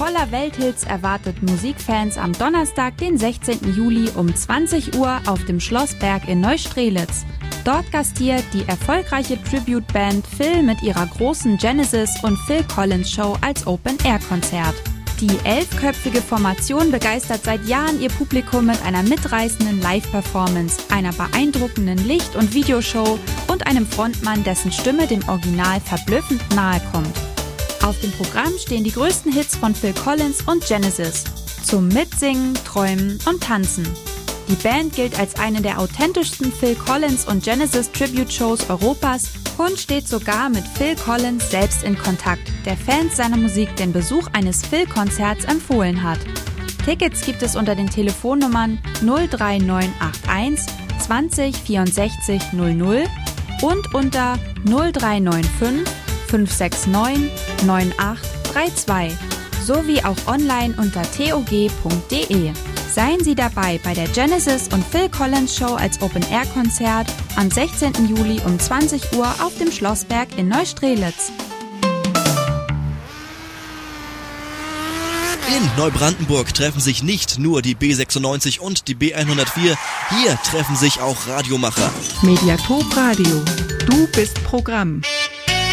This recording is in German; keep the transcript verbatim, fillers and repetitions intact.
voller Welthits erwartet Musikfans am Donnerstag, den sechzehnten Juli um zwanzig Uhr auf dem Schlossberg in Neustrelitz. Dort gastiert die erfolgreiche Tribute-Band Phil mit ihrer großen Genesis und Phil Collins Show als Open-Air-Konzert. Die elfköpfige Formation begeistert seit Jahren ihr Publikum mit einer mitreißenden Live-Performance, einer beeindruckenden Licht- und Videoshow und einem Frontmann, dessen Stimme dem Original verblüffend nahe kommt. Auf dem Programm stehen die größten Hits von Phil Collins und Genesis. Zum Mitsingen, Träumen und Tanzen. Die Band gilt als eine der authentischsten Phil Collins und Genesis Tribute-Shows Europas und steht sogar mit Phil Collins selbst in Kontakt, der Fans seiner Musik den Besuch eines Phil-Konzerts empfohlen hat. Tickets gibt es unter den Telefonnummern null drei neun acht eins zwanzig vierundsechzig null null und unter null drei neun fünf fünf sechs neun neun acht drei zwei sowie auch online unter t o g punkt d e. Seien Sie dabei bei der Genesis und Phil Collins Show als Open-Air-Konzert am sechzehnten Juli um zwanzig Uhr auf dem Schlossberg in Neustrelitz. In Neubrandenburg treffen sich nicht nur die B sechsundneunzig und die B hundertvier, hier treffen sich auch Radiomacher. Mediatop Radio. Du bist Programm.